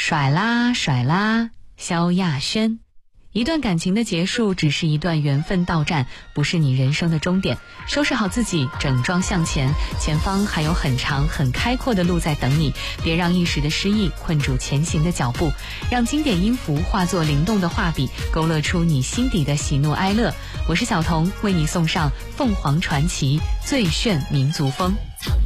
甩啦甩啦，萧亚轩。一段感情的结束只是一段缘分到站，不是你人生的终点。收拾好自己，整装向前，前方还有很长很开阔的路在等你。别让一时的失意困住前行的脚步，让经典音符化作灵动的画笔，勾勒出你心底的喜怒哀乐。我是小彤，为你送上凤凰传奇最炫民族风。